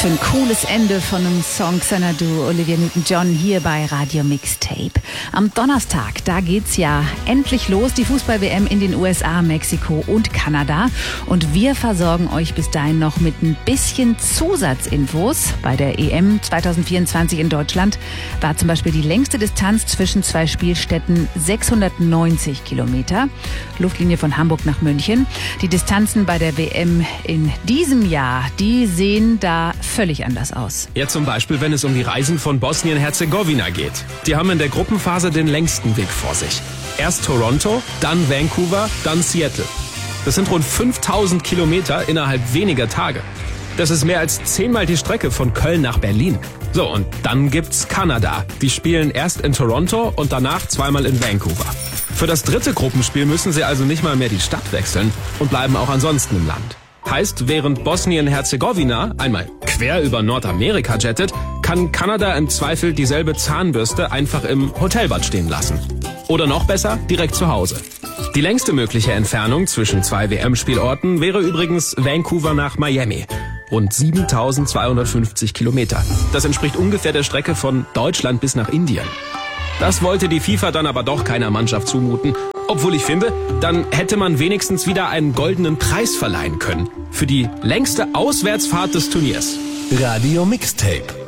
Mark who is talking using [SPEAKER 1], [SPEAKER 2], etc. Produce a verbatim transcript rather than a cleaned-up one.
[SPEAKER 1] Für ein cooles Ende von einem Song Xanadu, Olivia Newton-John hier bei Radio Mixtape. Am Donnerstag, da geht's ja endlich los, die Fußball-W M in den U S A, Mexiko und Kanada. Und wir versorgen euch bis dahin noch mit ein bisschen Zusatzinfos. Bei der E M zwanzig vierundzwanzig in Deutschland war zum Beispiel die längste Distanz zwischen zwei Spielstätten sechshundertneunzig Kilometer. Luftlinie von Hamburg nach München. Die Distanzen bei der W M in diesem Jahr, die sehen da völlig anders aus.
[SPEAKER 2] Ja, zum Beispiel, wenn es um die Reisen von Bosnien-Herzegowina geht. Die haben in der Gruppenphase den längsten Weg vor sich. Erst Toronto, dann Vancouver, dann Seattle. Das sind rund fünftausend Kilometer innerhalb weniger Tage. Das ist mehr als zehnmal die Strecke von Köln nach Berlin. So, und dann gibt's Kanada. Die spielen erst in Toronto und danach zweimal in Vancouver. Für das dritte Gruppenspiel müssen sie also nicht mal mehr die Stadt wechseln und bleiben auch ansonsten im Land. Heißt, während Bosnien-Herzegowina einmal quer über Nordamerika jettet, kann Kanada im Zweifel dieselbe Zahnbürste einfach im Hotelbad stehen lassen. Oder noch besser, direkt zu Hause. Die längste mögliche Entfernung zwischen zwei W M-Spielorten wäre übrigens Vancouver nach Miami. Rund siebentausendzweihundertfünfzig Kilometer. Das entspricht ungefähr der Strecke von Deutschland bis nach Indien. Das wollte die FIFA dann aber doch keiner Mannschaft zumuten. Obwohl ich finde, dann hätte man wenigstens wieder einen goldenen Preis verleihen können. Für die längste Auswärtsfahrt des Turniers.
[SPEAKER 3] Radio Mixtape.